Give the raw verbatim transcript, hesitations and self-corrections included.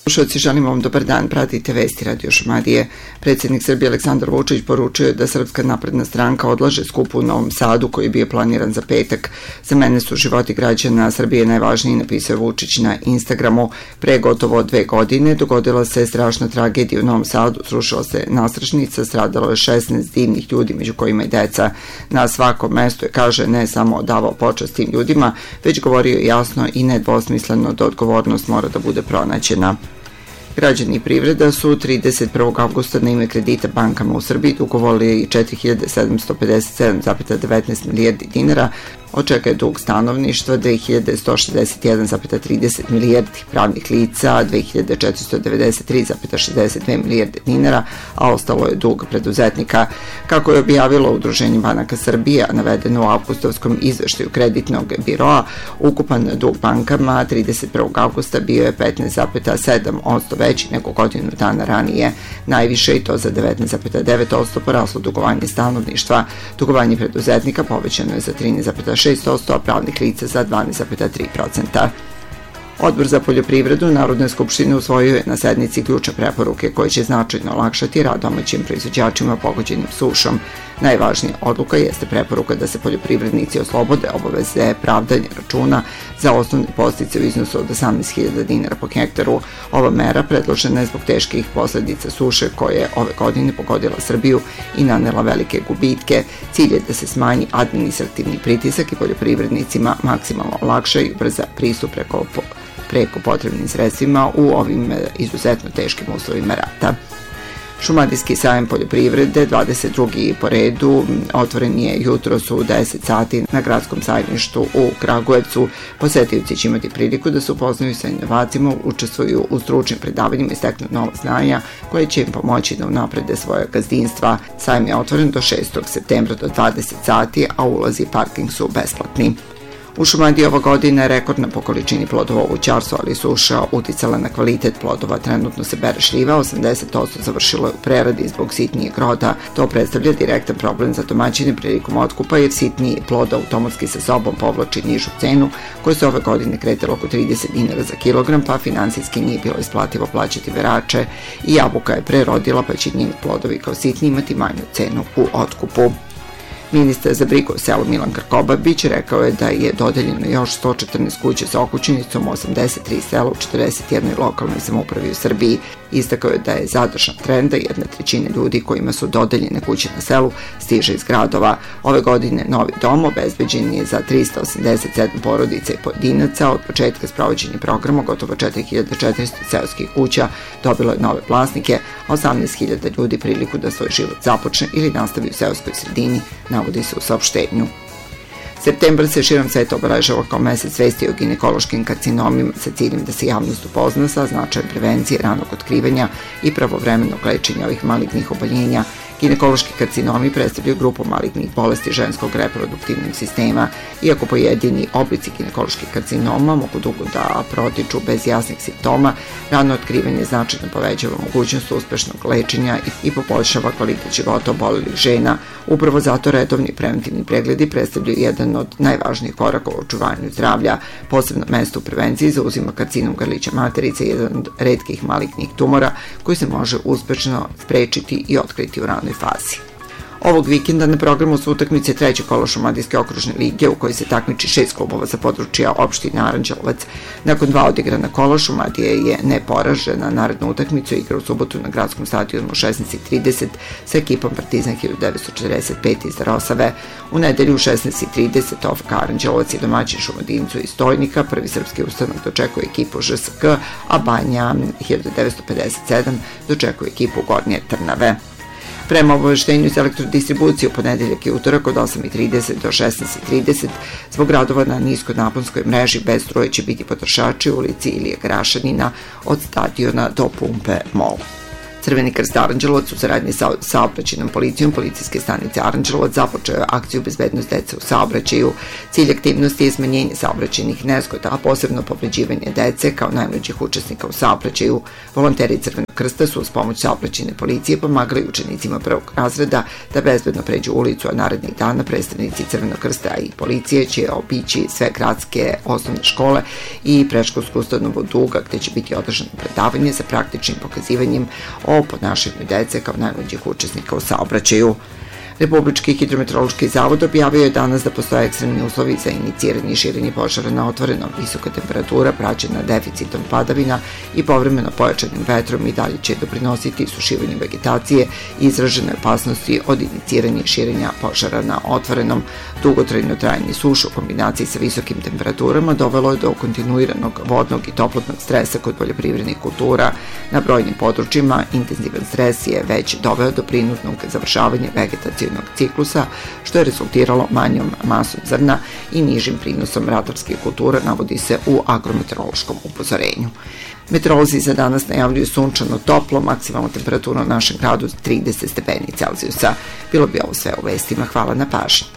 Slušalci, želimo vam dobar dan, pratite vesti Radio Šumadije. Predsjednik Srbije Aleksandar Vučić poručio je da Srpska napredna stranka odlaže skup u Novom Sadu koji je bio planiran za petak. Za mene su životi građana Srbije najvažniji, napisao je Vučić na Instagramu. Pre gotovo dve godine dogodila se strašna tragedija u Novom Sadu, srušila se nastrešnica, stradalo je šesnaest divnih ljudi, među kojima i deca. Na svakom mestu je, kaže, ne samo davao počast tim ljudima, već govorio jasno i nedvosmisleno da odgovornost mora da bude pronađena. Građani i privreda su trideset prvog avgusta na ime kredita bankama u Srbiji dugovali četiri hiljade sedamsto pedeset sedam zarez devetnaest milijardi dinara, od čega je dug stanovništva dve hiljade sto šezdeset jedan zarez trideset milijardi, pravnih lica dve hiljade četiristo devedeset tri zarez šezdeset dve milijarde dinara, a ostalo je dug preduzetnika. Kako je objavilo Udruženje banaka Srbije, a navedeno u avgustovskom izveštaju kreditnog biroa, ukupan dug bankama trideset prvog avgusta bio je petnaest zarez sedam posto veći nego godinu dana ranije. Najviše, i to za devetnaest zarez devet posto, poraslo dugovanje stanovništva. Dugovanje preduzetnika povećano je za trinaest zarez šest posto, a pravnih lica za dvanaest zarez tri posto. Odbor za poljoprivredu Narodne skupštine usvojio je na sednici ključne preporuke koje će značajno olakšati rad domaćim proizvođačima pogođenim sušom. Najvažnija odluka jeste preporuka da se poljoprivrednici oslobode obaveze pravdanja računa za osnovne podsticaje u iznosu od osamnaest hiljada dinara po hektaru. Ova mera predložena je zbog teških posledica suše koje je ove godine pogodila Srbiju i nanela velike gubitke. Cilj je da se smanji administrativni pritisak i poljoprivrednicima maksimalno olakša i ubrza pristup preko preko potrebnim sredstvima u ovim izuzetno teškim uslovima rata. Šumadijski sajam poljoprivrede, dvadeset drugi po redu, otvoren je jutros u deset sati na gradskom sajmištu u Kragujevcu. Posetioci će imati priliku da se upoznaju sa inovacijama, učestvuju u stručnim predavanjima i steknu nova znanja koje će im pomoći da unaprede svoje gazdinstva. Sajam je otvoren do šestog septembra do dvadeset sati, a ulazi i parking su besplatni. U Šumadiji ova godina je rekordna po količini plodova u voćarstvu, ali suša uticala na kvalitet plodova. Trenutno se bere šljiva, osamdeset posto završilo je u preradi zbog sitnijeg roda. To predstavlja direktan problem za domaćine prilikom otkupa, jer sitniji plod automatski sa sobom povlači nižu cenu, koja se ove godine kretala oko trideset dinara za kilogram, pa finansijski nije bilo isplativo plaćati berače, i jabuka je prerodila, pa će njeni plodovi kao sitni imati manju cenu u otkupu. Ministar za brigu o selu Milan Krkobabić rekao je da je dodeljeno još sto četrnaest kuća sa okućnicom u osamdeset tri sela u četrdeset jednoj lokalnoj samoupravi u Srbiji. Istakao je da je zadržan trend da jedna trećina ljudi kojima su dodeljene kuće na selu stiže iz gradova. Ove godine novi dom obezbeđen je za trista osamdeset sedam porodica i pojedinaca. Od početka sprovođenja programa gotovo četiri hiljade četiristo seoskih kuća dobilo je nove vlasnike, a osamnaest hiljada ljudi priliku da svoj život započne ili nastavi u seoskoj sredini, navodi se u saopštenju. Septembar se širom sveta obeležava kao mesec svesti o ginekološkim karcinomima sa ciljem da se javnost upozna sa značajem prevencije, ranog otkrivanja i pravovremenog lečenja ovih malignih oboljenja. Ginekološki karcinomi predstavljaju grupu malignih bolesti ženskog reproduktivnog sistema. Iako pojedini oblici ginekoloških karcinoma mogu dugo da protiču bez jasnih simptoma, rano otkrivanje značajno povećava mogućnost uspešnog lečenja i poboljšava kvalitet života obolelih žena. Upravo zato redovni preventivni pregledi predstavljaju jedan od najvažnijih koraka u očuvanju zdravlja. Posebno mesto u prevenciji zauzima karcinom grlića materice, jedan od retkih malignih tumora koji se može uspešno sprečiti i otkriti u ranoj fazi. Ovog vikenda na programu su utakmice treće kolo Šumadijske okružne lige u kojoj se takmiči šest klubova sa područja opštine Aranđelovac. Nakon dva odigrana kola, Šumadija je neporažena. Narednu utakmicu igra u subotu na gradskom stadionu u šesnaest trideset sa ekipom Partizan hiljadu devetsto četrdeset pet iz Rosave. U nedelju u šesnaest trideset O F K Aranđelovac i domaćin Šumadincu iz Stojnika. Prvi srpski ustanak dočekuje ekipu Ž S K, a Banja hiljadu devetsto pedeset sedam dočekuje ekipu Gornje Trnave. Prema obaveštenju iz elektrodistribucije u ponedeljak i utorak od osam trideset do šesnaest trideset zbog radova na niskonaponskoj mreži bez struje će biti potrošači u ulici Ilije Grašanina od stadiona do pumpe Mol. Crveni krst Aranđelovac u saradnji sa saobraćajnom policijom policijske stanice Aranđelovac započeo je akciju Bezbednost dece u saobraćaju. Cilj aktivnosti je smanjenje saobraćajnih nezgoda, a posebno povređivanje dece kao najmlađih učesnika u saobraćaju. Volonteri Crvenog Krsta su uz pomoć saobraćajne policije pomagali učenicima prvog razreda da bezbedno pređu ulicu, a narednih dana predstavnici Crvenog krsta i policije će obići sve gradske osnovne škole i predškolsku ustanovu Duga, gde će biti održano predavanje sa praktičnim pokazivanjem o ponašanju dece kao najmlađih učesnika u saobraćaju. Republički hidrometeorološki zavod objavio je danas da postoje ekstremni uslovi za iniciranje i širenje požara na otvorenom. Visoka temperatura praćena deficitom padavina i povremeno pojačanim vetrom i dalje će doprinositi sušivanju vegetacije i izraženoj opasnosti od iniciranja i širenja požara na otvorenom. Dugotrajno trajanje suše u kombinaciji sa visokim temperaturama dovelo je do kontinuiranog vodnog i toplotnog stresa kod poljoprivrednih kultura. Na brojnim područjima intenzivan stres je već doveo do prinudnog završavanja vegetacije ciklusa, što je rezultiralo manjom masom zrna i nižim prinosom ratarskih kultura, navodi se u agrometeorološkom upozorenju. Meteorolozi za danas najavljuju sunčano toplo, maksimalnu temperaturu u našem gradu trideset stepeni Celzijusa. Bilo bi ovo sve u vestima. Hvala na pažnji.